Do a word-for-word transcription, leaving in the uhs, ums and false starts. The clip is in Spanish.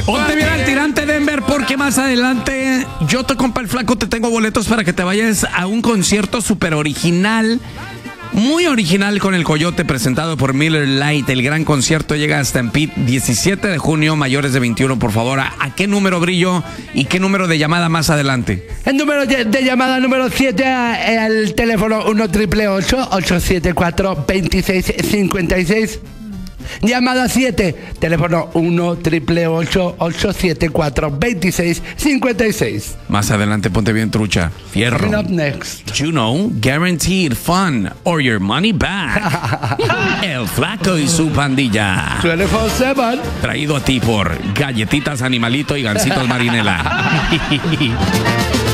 Ponte bien al tirante, Denver, porque más adelante yo, te compa el flaco, te tengo boletos para que te vayas a un concierto súper original. Muy original con el Coyote, presentado por Miller Lite. El gran concierto llega a Stampede, diecisiete de junio, mayores de veintiuno, por favor. ¿A, a qué número, Brillo? ¿Y qué número de llamada más adelante? El número de, de llamada número siete, el teléfono uno triple ocho, ocho siete cuatro, dos seis cinco seis. Llamada siete, teléfono uno triple ocho, ocho siete cuatro, dos seis cinco seis. Más adelante, ponte bien trucha. Fierro. Coming up next. You know, guaranteed fun or your money back. El Flaco y su pandilla. veinticuatro siete. Traído a ti por Galletitas Animalito y Gancitos Marinela.